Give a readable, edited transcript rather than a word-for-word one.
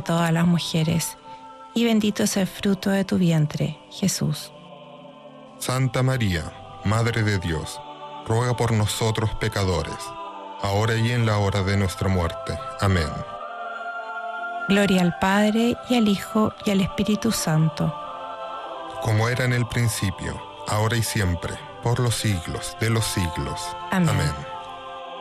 todas las mujeres, y bendito es el fruto de tu vientre, Jesús. Santa María, Madre de Dios, ruega por nosotros pecadores, ahora y en la hora de nuestra muerte. Amén. Gloria al Padre, y al Hijo, y al Espíritu Santo. Como era en el principio, ahora y siempre, por los siglos de los siglos. Amén. Amén.